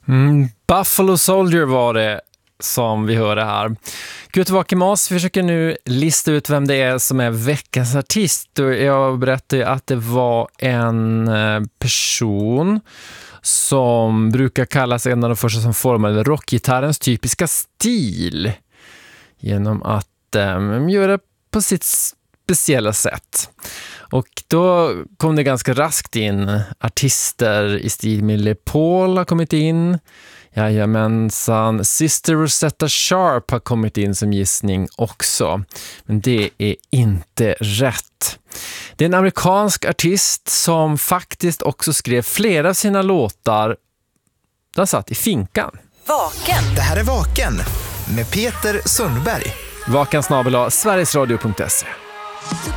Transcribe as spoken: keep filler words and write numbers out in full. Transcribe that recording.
Mm, Buffalo Soldier var det som vi hörde här. Gud Vakemas försöker nu lista ut vem det är som är veckans artist. Och jag berättade att det var en person som brukar kallas en av de första som formade rockgitarrens typiska stil genom att um, göra på sitt speciella sätt. Och då kom det ganska raskt in artister i stil med Les Paul har kommit in. Jajamensan, Sister Rosetta Sharp har kommit in som gissning också. Men det är inte rätt. Det är en amerikansk artist som faktiskt också skrev flera av sina låtar. Den satt i finkan. Vaken. Det här är Vaken med Peter Sundberg. Vaken snabel-a sverigesradio punkt se.